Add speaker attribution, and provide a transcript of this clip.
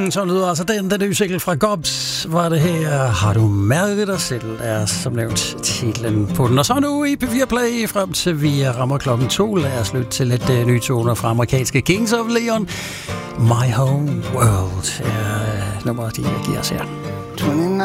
Speaker 1: Så lyder altså den nye single fra Gobs, var det her Har du mærket dig selv, er som nævnt titlen på den. Og så nu i P4 Play frem til vi rammer klokken 2. Lad os lytte til lidt nye toner fra amerikanske Kings of Leon. My Whole World er nummeret, de giver os her.